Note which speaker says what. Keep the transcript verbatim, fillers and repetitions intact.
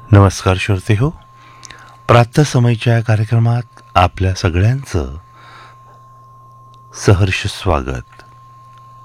Speaker 1: नमस्कार श्रोते हो, प्रातःसमयच्या या कार्यक्रमात आपल्या सगळ्यांचं सहर्ष स्वागत.